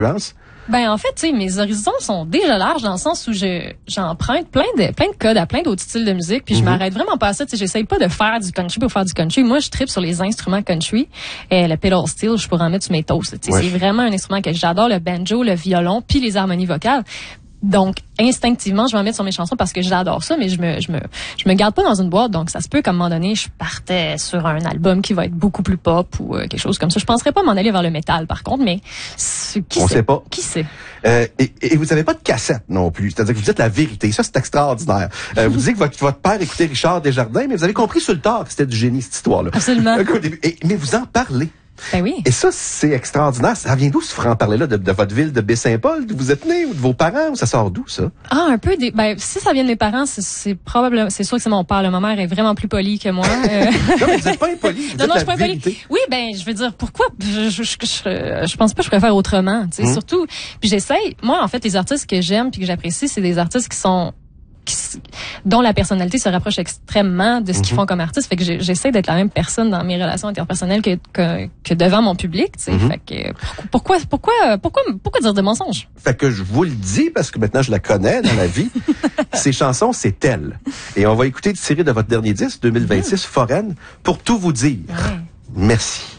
Ben en fait, tu sais, mes horizons sont déjà larges dans le sens où j'emprunte plein de codes à plein d'autres styles de musique, puis je m'arrête vraiment pas à ça. Tu sais, j'essaye pas de faire du country pour faire du country. Moi, je tripe sur les instruments country. Et le pedal steel, je pourrais en mettre sur mes toasts. Tu sais, c'est vraiment un instrument que j'adore, le banjo, le violon, puis les harmonies vocales. Donc, instinctivement, je vais en mettre sur mes chansons parce que j'adore ça, mais je me garde pas dans une boîte. Donc, ça se peut qu'à un moment donné, je partais sur un album qui va être beaucoup plus pop ou quelque chose comme ça. Je penserais pas m'en aller vers le métal, par contre, mais on sait pas. Qui sait? Et vous avez pas de cassette non plus. C'est-à-dire que vous dites la vérité. Ça, c'est extraordinaire. Vous dites que votre père écoutait Richard Desjardins, mais vous avez compris sur le tard que c'était du génie, cette histoire-là. Absolument. Mais vous en parlez. Ben oui. Et ça, c'est extraordinaire. Ça vient d'où ce franc-parler-là? De votre ville de Baie-Saint-Paul, d'où vous êtes né, ou de vos parents, ou ça sort d'où, ça? Ah, un peu si ça vient de mes parents, c'est probablement, c'est sûr que c'est mon père. Ma mère est vraiment plus polie que moi. Non, mais vous êtes pas impoli. Non, je suis pas impoli. Oui, ben, je veux dire, pourquoi? Je pense pas que je pourrais faire autrement, tu sais, surtout. Puis j'essaye, moi, en fait, les artistes que j'aime puis que j'apprécie, c'est des artistes dont la personnalité se rapproche extrêmement de ce qu'ils font comme artistes. Fait que j'essaie d'être la même personne dans mes relations interpersonnelles que devant mon public, tu sais. Fait que pourquoi dire des mensonges? Fait que je vous le dis parce que maintenant je la connais dans la vie. Ces chansons, c'est elle. Et on va écouter tiré de votre dernier disque 2026 Foraine pour tout vous dire. Ouais. Merci.